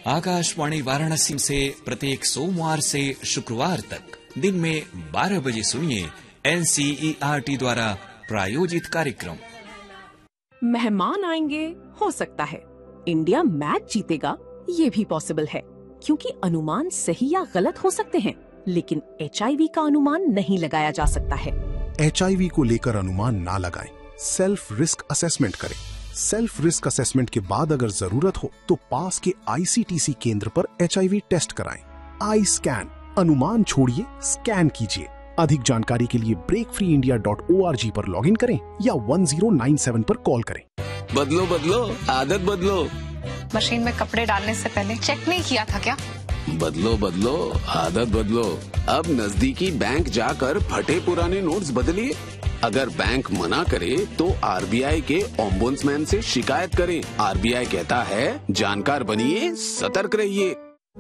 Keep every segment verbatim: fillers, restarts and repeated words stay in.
आकाशवाणी वाराणसी से प्रत्येक सोमवार से शुक्रवार तक दिन में बारह बजे सुनिए एनसीईआरटी द्वारा प्रायोजित कार्यक्रम। मेहमान आएंगे, हो सकता है इंडिया मैच जीतेगा, ये भी पॉसिबल है, क्योंकि अनुमान सही या गलत हो सकते हैं, लेकिन एचआईवी का अनुमान नहीं लगाया जा सकता है। एचआईवी को लेकर अनुमान ना लगाएं, सेल्फ रिस्क असेसमेंट करें। सेल्फ रिस्क असेसमेंट के बाद अगर जरूरत हो तो पास के आईसीटीसी केंद्र पर एचआईवी टेस्ट कराएं। आई स्कैन, अनुमान छोड़िए, स्कैन कीजिए। अधिक जानकारी के लिए break free India dot O R G पर लॉगिन करें या वन जीरो नाइन सेवन पर कॉल करें। बदलो बदलो आदत बदलो। मशीन में कपड़े डालने से पहले चेक नहीं किया था क्या? बदलो बदलो आदत बदलो। अब नजदीकी बैंक जाकर फटे पुराने नोट्स बदलिए। अगर बैंक मना करे तो आरबीआई के ओम्बुड्समैन से शिकायत करें। आरबीआई कहता है जानकार बनिए, सतर्क रहिए।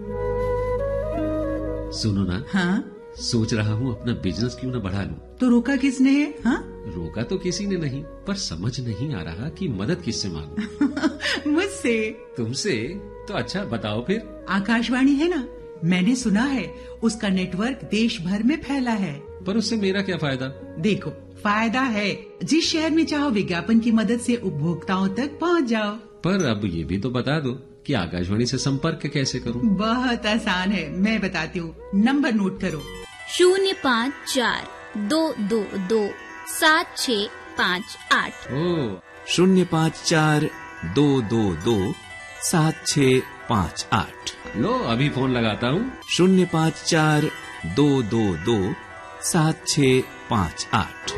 सुनो ना, हाँ? सोच रहा हूँ अपना बिजनेस क्यों न बढ़ा लूं। तो रोका किसने है? हाँ? रोका तो किसी ने नहीं, पर समझ नहीं आ रहा कि मदद किससे मांगूं। मुझसे। तुमसे? तो अच्छा बताओ फिर। आकाशवाणी है ना, मैंने सुना है उसका नेटवर्क देश भर में फैला है। पर उससे मेरा क्या फायदा? देखो, फायदा है, जिस शहर में चाहो विज्ञापन की मदद से उपभोक्ताओं तक पहुंच जाओ। पर अब ये भी तो बता दो कि आकाशवाणी से संपर्क कैसे करूं? बहुत आसान है, मैं बताती हूँ। नंबर नोट करो। शून्य पाँच चार दो दो दो सात छः पाँच आठ। ओ, शून्य पाँच चार दो दो दो सात छः पाँच आठ। लो अभी फोन लगाता हूँ। शून्य पाँच चार दो दो दो सात छः पाँच आठ।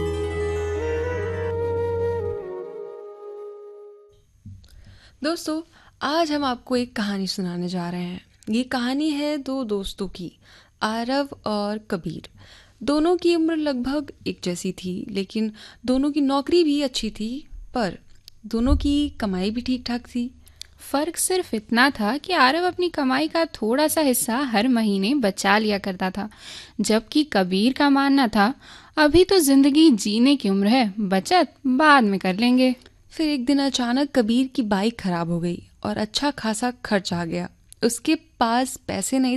दोस्तों, आज हम आपको एक कहानी सुनाने जा रहे हैं। ये कहानी है दो दोस्तों की, आरव और कबीर। दोनों की उम्र लगभग एक जैसी थी, लेकिन दोनों की नौकरी भी अच्छी थी, पर दोनों की कमाई भी ठीक ठाक थी। फर्क सिर्फ इतना था कि आरव अपनी कमाई का थोड़ा सा हिस्सा हर महीने बचा लिया करता था, जबकि कबीर का मानना था अभी तो जिंदगी जीने की उम्र है, बचत बाद में कर लेंगे। फिर एक दिन अचानक कबीर की बाइक खराब हो गई और अच्छा खासा खर्च आ गया। उसके पास पैसे नहीं